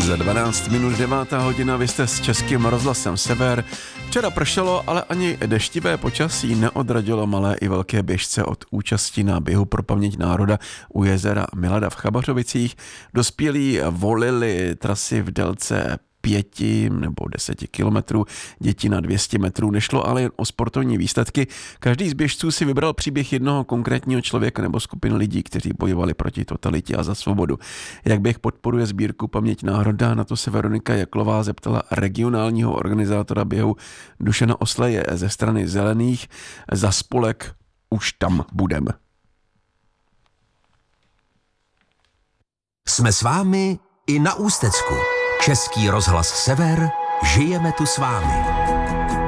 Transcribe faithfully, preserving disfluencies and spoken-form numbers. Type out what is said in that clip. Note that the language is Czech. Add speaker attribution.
Speaker 1: Za dvanáct minut devátá hodina, vy jste s Českým rozhlasem Sever. Včera pršelo, ale ani deštivé počasí neodradilo malé i velké běžce od účasti na běhu pro paměť národa u jezera Milada v Chabařovicích. Dospělí volili trasy v délce pěti nebo deseti kilometrů, děti na dvě stě metrů. Nešlo ale jen o sportovní výsledky. Každý z běžců si vybral příběh jednoho konkrétního člověka nebo skupiny lidí, kteří bojovali proti totalitě a za svobodu. Jak běh podporuje sbírku Paměť národa, na to se Veronika Jaklová zeptala regionálního organizátora běhu Dušana Osleje ze strany Zelených. Za spolek Už tam budem.
Speaker 2: Jsme s vámi i na Ústecku. Český rozhlas Sever, žijeme tu s vámi.